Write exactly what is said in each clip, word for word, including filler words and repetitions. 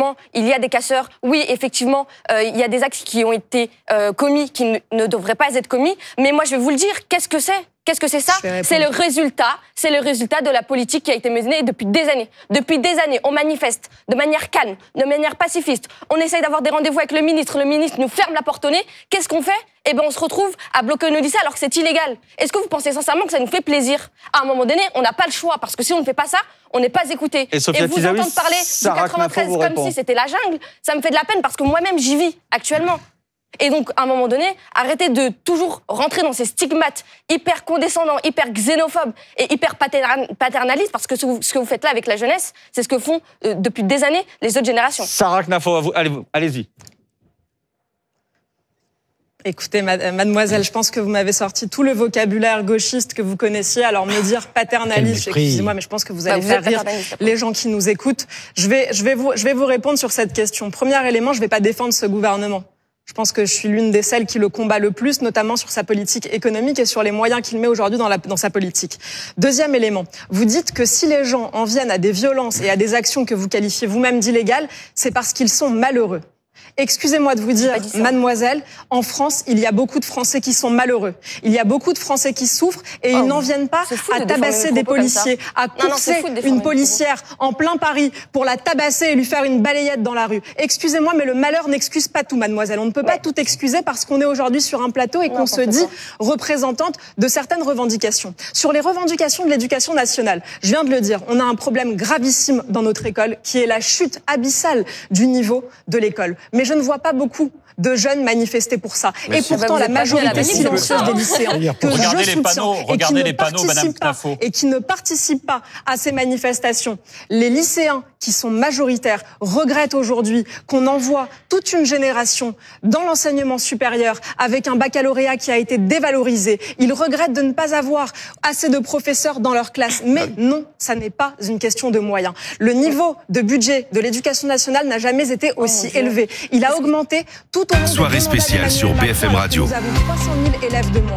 effectivement, il y a des casseurs. Oui, effectivement, euh, il y a des actes qui ont été euh, commis, qui ne, ne devraient pas être commis. Mais moi, je vais vous le dire, qu'est-ce que c'est ? Qu'est-ce que c'est ça ? C'est le résultat, c'est le résultat de la politique qui a été menée depuis des années. Depuis des années, on manifeste de manière calme, de manière pacifiste. On essaye d'avoir des rendez-vous avec le ministre. Le ministre nous ferme la porte au nez. Qu'est-ce qu'on fait ? Eh ben, on se retrouve à bloquer nos lycées alors que c'est illégal. Est-ce que vous pensez sincèrement que ça nous fait plaisir ? À un moment donné, on n'a pas le choix parce que si on ne fait pas ça, on n'est pas écouté. Et, Et vous Tizaoui, entendre parler du quatre-vingt-treize comme répond. si c'était la jungle, ça me fait de la peine parce que moi-même j'y vis actuellement. Et donc, à un moment donné, arrêtez de toujours rentrer dans ces stigmates hyper condescendants, hyper xénophobes et hyper paternalistes, parce que ce que vous faites là avec la jeunesse, c'est ce que font euh, depuis des années les autres générations. Sarah Knafo, allez, allez-y. Écoutez, mademoiselle, je pense que vous m'avez sorti tout le vocabulaire gauchiste que vous connaissiez. Alors me dire paternaliste, excusez-moi, mais je pense que vous allez bah, vous faire rire les gens qui nous écoutent. Je vais, je vais vous, je vais vous répondre sur cette question. Premier élément, je ne vais pas défendre ce gouvernement. Je pense que je suis l'une des celles qui le combat le plus, notamment sur sa politique économique et sur les moyens qu'il met aujourd'hui dans, la, dans sa politique. Deuxième élément, vous dites que si les gens en viennent à des violences et à des actions que vous qualifiez vous-même d'illégales, c'est parce qu'ils sont malheureux. Excusez-moi de vous dire, mademoiselle, en France, il y a beaucoup de Français qui sont malheureux. Il y a beaucoup de Français qui souffrent et oh, ils n'en viennent pas à tabasser des policiers, à courser non, non, une policière en plein Paris pour la tabasser et lui faire une balayette dans la rue. Excusez-moi, mais le malheur n'excuse pas tout, mademoiselle. On ne peut ouais. pas tout excuser parce qu'on est aujourd'hui sur un plateau et qu'on se dit représentante de certaines revendications. Sur les revendications de l'éducation nationale, je viens de le dire, on a un problème gravissime dans notre école qui est la chute abyssale du niveau de l'école. Mais je ne vois pas beaucoup de jeunes manifester pour ça. Mais et pourtant, la majorité silencieuse des lycéens que regardez je les panneaux, soutiens et qui, les ne panneaux, Madame pas, et qui ne participent pas à ces manifestations, les lycéens qui sont majoritaires regrettent aujourd'hui qu'on envoie toute une génération dans l'enseignement supérieur avec un baccalauréat qui a été dévalorisé. Ils regrettent de ne pas avoir assez de professeurs dans leur classe. Mais non, ça n'est pas une question de moyens. Le niveau de budget de l'éducation nationale n'a jamais été aussi oh élevé. Il a augmenté tout au long Soirée des spéciale sur B F M Radio. Nous avons trois cent mille élèves de moins.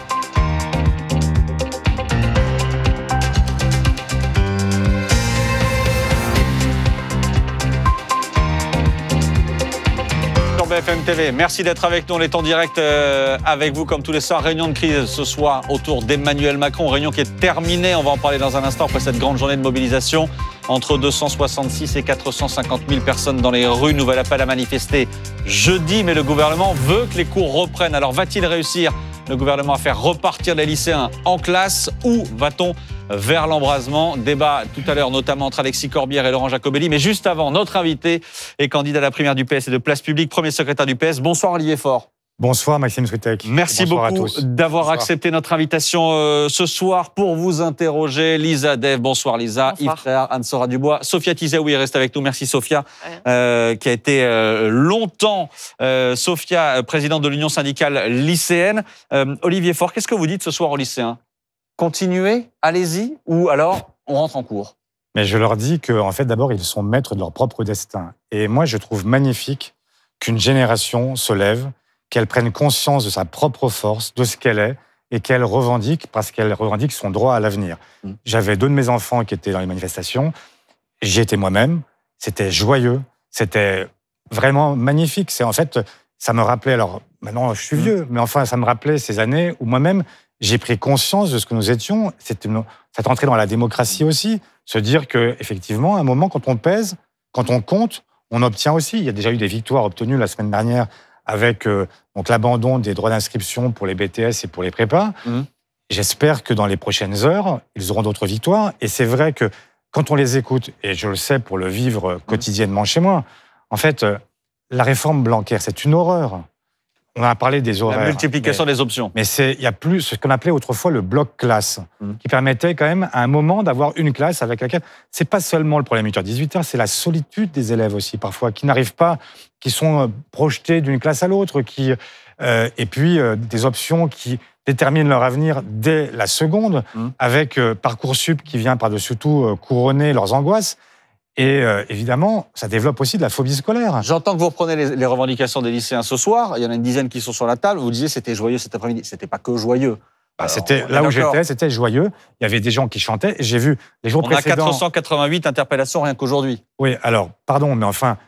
B F M T V. Merci d'être avec nous. On est en direct euh, avec vous comme tous les soirs. Réunion de crise ce soir autour d'Emmanuel Macron. Réunion qui est terminée. On va en parler dans un instant après cette grande journée de mobilisation. Entre deux cent soixante-six et quatre cent cinquante mille personnes dans les rues. Nouvel appel à manifester jeudi. Mais le gouvernement veut que les cours reprennent. Alors va-t-il réussir, le gouvernement, à faire repartir les lycéens en classe, ou va-t-on vers l'embrasement? Débat tout à l'heure notamment entre Alexis Corbière et Laurent Jacobelli. Mais juste avant, notre invité est candidat à la primaire du P S et de Place Publique, premier secrétaire du P S. Bonsoir Olivier Faure. Bonsoir Maxime Switek. Merci beaucoup d'avoir bonsoir. accepté notre invitation euh, ce soir pour vous interroger. Lisa Dev, bonsoir Lisa. Bonsoir. Yves Tréhard, Anne-Sora Dubois. Sophia Tizaoui reste avec nous. Merci Sophia, euh, qui a été euh, longtemps euh, Sophia, présidente de l'Union syndicale lycéenne. Euh, Olivier Faure, qu'est-ce que vous dites ce soir aux lycéens? Continuez, allez-y, ou alors on rentre en cours? Mais je leur dis qu'en en fait, d'abord, ils sont maîtres de leur propre destin. Et moi, je trouve magnifique qu'une génération se lève, qu'elle prenne conscience de sa propre force, de ce qu'elle est, et qu'elle revendique, parce qu'elle revendique son droit à l'avenir. Mmh. J'avais deux de mes enfants qui étaient dans les manifestations, j'y étais moi-même, c'était joyeux, c'était vraiment magnifique. C'est en fait, ça me rappelait, alors maintenant je suis vieux, mmh. mais enfin ça me rappelait ces années où moi-même, j'ai pris conscience de ce que nous étions. C'était une, ça entrait dans la démocratie aussi, se dire qu'effectivement, à un moment, quand on pèse, quand on compte, on obtient aussi. Il y a déjà eu des victoires obtenues la semaine dernière avec euh, donc l'abandon des droits d'inscription pour les B T S et pour les prépas. Mmh. J'espère que dans les prochaines heures, ils auront d'autres victoires. Et c'est vrai que quand on les écoute, et je le sais pour le vivre quotidiennement mmh. chez moi, en fait, euh, la réforme Blanquer, c'est une horreur. On a parlé des horaires. La multiplication mais, des options. Mais c'est, il y a plus ce qu'on appelait autrefois le bloc classe, mmh. qui permettait quand même à un moment d'avoir une classe avec laquelle. C'est pas seulement le problème huit heures dix-huit heures, c'est la solitude des élèves aussi parfois, qui n'arrivent pas, qui sont projetés d'une classe à l'autre, qui euh, et puis euh, des options qui déterminent leur avenir dès la seconde, mmh. avec euh, Parcoursup qui vient par-dessus tout euh, couronner leurs angoisses. Et euh, évidemment, ça développe aussi de la phobie scolaire. J'entends que vous reprenez les, les revendications des lycéens ce soir. Il y en a une dizaine qui sont sur la table. Vous disiez que c'était joyeux cet après-midi. C'était pas que joyeux. Bah, c'était, là où j'étais, c'était joyeux. Il y avait des gens qui chantaient. J'ai vu les jours on précédents... On a quatre cent quatre-vingt-huit interpellations rien qu'aujourd'hui. Oui, alors, pardon, mais enfin,